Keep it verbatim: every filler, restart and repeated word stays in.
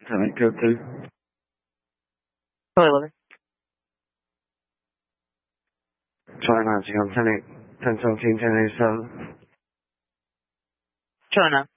Can I go to? Hello, Lover. Try Nancy on ten, ten seventeen, ten eighty-seven. Showing up.